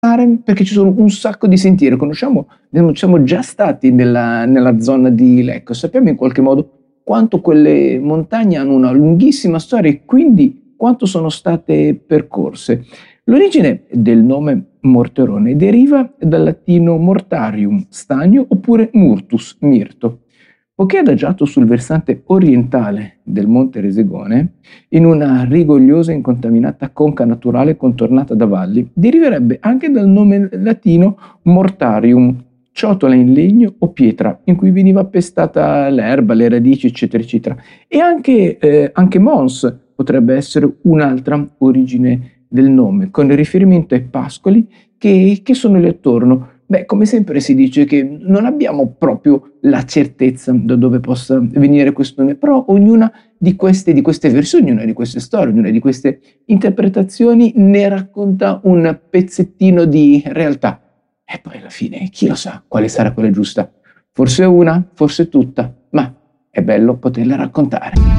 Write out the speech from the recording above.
perché ci sono un sacco di sentieri. Siamo già stati nella zona di Lecco, sappiamo in qualche modo quanto quelle montagne hanno una lunghissima storia e quindi quanto sono state percorse. L'origine del nome Morterone deriva dal latino mortarium, stagno, oppure murtus, mirto. Poiché è adagiato sul versante orientale del Monte Resegone, in una rigogliosa e incontaminata conca naturale contornata da valli, deriverebbe anche dal nome latino mortarium, ciotola in legno o pietra in cui veniva pestata l'erba, le radici, eccetera, eccetera. E anche mons potrebbe essere un'altra origine del nome, con riferimento ai pascoli che sono lì attorno. Beh, come sempre si dice che non abbiamo proprio la certezza da dove possa venire questo nome, però ognuna di queste versioni, ognuna di queste storie, ognuna di queste interpretazioni ne racconta un pezzettino di realtà. E poi alla fine, chi lo sa quale sarà quella giusta? Forse una, forse tutta, ma è bello poterla raccontare.